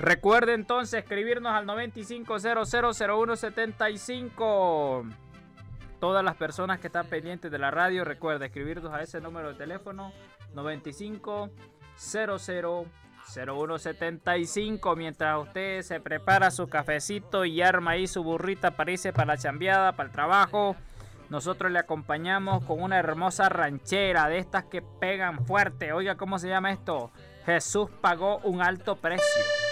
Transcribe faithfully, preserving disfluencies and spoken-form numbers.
Recuerde entonces escribirnos al noventa y cinco cero cero cero uno setenta y cinco. Todas las personas que están pendientes de la radio, recuerde escribirnos a ese número de teléfono noventa y cinco cero cero cero uno setenta y cinco. Mientras usted se prepara su cafecito y arma ahí su burrita para irse para la chambeada, para el trabajo, nosotros le acompañamos con una hermosa ranchera de estas que pegan fuerte. Oiga, ¿cómo se llama esto? Jesús pagó un alto precio.